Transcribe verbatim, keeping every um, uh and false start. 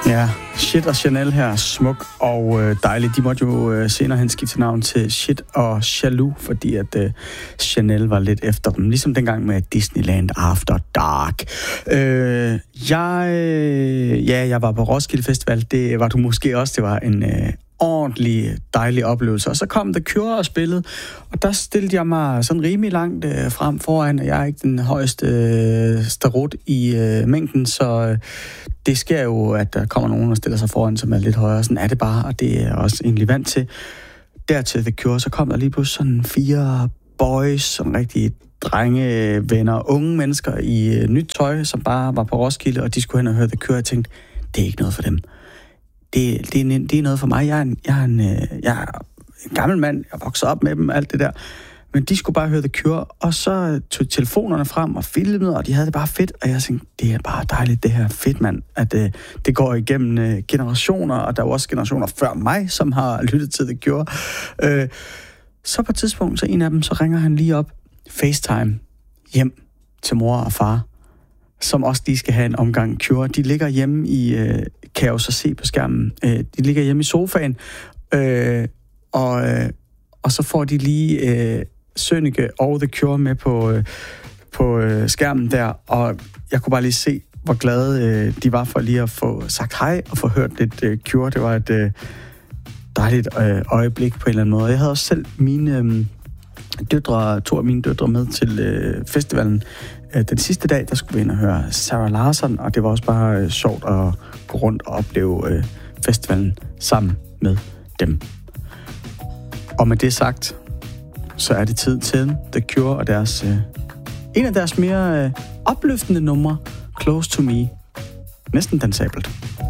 Ja, Shit og Chanel her, smuk og øh, dejlig. De måtte jo øh, senere hen skifte navn til Shit og Jaloux, fordi at øh, Chanel var lidt efter dem. Ligesom dengang med Disneyland After Dark. Øh, jeg, øh, ja, jeg var på Roskilde Festival. Det var du måske også. Det var en øh, ordentlig dejlig oplevelse. Og så kom The Cure og spillede, og der stillede jeg mig sådan rimelig langt øh, frem foran, og jeg er ikke den højeste øh, starot i øh, mængden, så øh, det sker jo, at der kommer nogen, der stiller sig foran, som er lidt højere. Sådan er det bare, og det er jeg også egentlig vant til. Dertil The Cure, så kom der lige pludselig sådan fire boys, som rigtig drengevenner, unge mennesker i øh, nyt tøj, som bare var på Roskilde, og de skulle hen og høre The Cure, og jeg tænkte, det er ikke noget for dem. Det, det, er, det er noget for mig. Jeg er, en, jeg, er en, jeg er en gammel mand. Jeg voksede op med dem, alt det der. Men de skulle bare høre The Cure. Og så tog telefonerne frem og filmede, og de havde det bare fedt. Og jeg tænkte, det er bare dejligt, det her fedt, mand. At uh, det går igennem uh, generationer, og der er også generationer før mig, som har lyttet til The Cure. Uh, så på et tidspunkt, så en af dem, så ringer han lige op FaceTime hjem til mor og far, som også lige skal have en omgang Cure. De ligger hjemme i, øh, kan jeg jo så se på skærmen, øh, de ligger hjemme i sofaen, øh, og, øh, og så får de lige øh, Sønneke og The Cure med på, øh, på øh, skærmen der, og jeg kunne bare lige se, hvor glade øh, de var for lige at få sagt hej og få hørt lidt øh, Cure. Det var et øh, dejligt øh, øjeblik på en eller anden måde. Jeg havde også selv mine øh, døtre, to af mine døtre med til øh, festivalen. Den sidste dag, der skulle vi ind og høre Sarah Larsson, og det var også bare øh, sjovt at gå rundt og opleve øh, festivalen sammen med dem. Og med det sagt, så er det tid til The Cure og deres, øh, en af deres mere øh, opløftende numre, Close to Me. Næsten dansabelt.